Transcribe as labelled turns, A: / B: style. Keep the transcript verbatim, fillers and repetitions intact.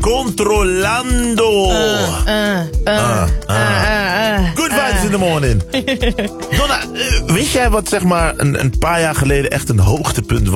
A: Controlando.
B: Uh, uh, uh, uh, uh, uh,
A: Good vibes in the morning. Donna, uh, wist jij wat zeg maar een, een paar jaar geleden echt een hoogtepunt was?